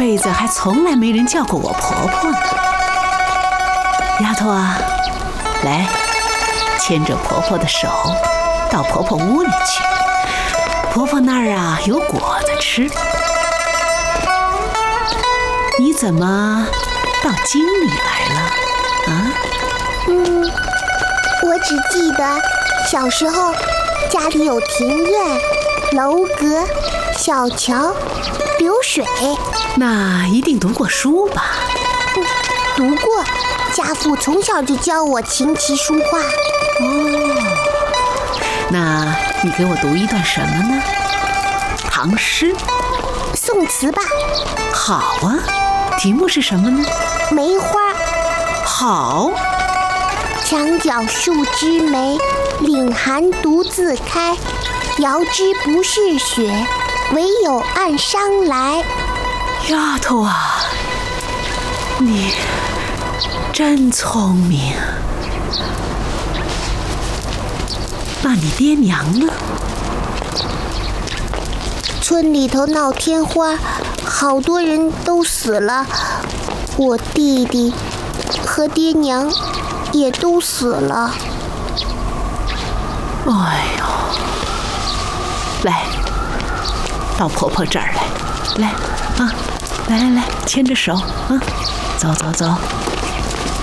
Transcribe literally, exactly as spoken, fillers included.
辈子还从来没人叫过我婆婆呢。丫头啊，来，牵着婆婆的手到婆婆屋里去，婆婆那儿啊有果子吃。你怎么到京里来了啊？ 嗯，我只记得小时候家里有庭院、楼阁、小桥、流水。 那一定读过书吧？ 嗯，读过，家父从小就教我琴棋书画。 哦，那你给我读一段什么呢？唐诗、 宋词吧。 好啊，题目是什么呢？ 梅花。 好。 墙角数枝梅，岭寒独自开。遥知不是雪，唯有暗伤来。 丫头啊，你真聪明。那你爹娘呢？ 村里头闹天花，好多人都死了，我弟弟和爹娘也都死了。 哎呦，来，到婆婆这儿来，来啊，来来来，牵着手啊，走走走。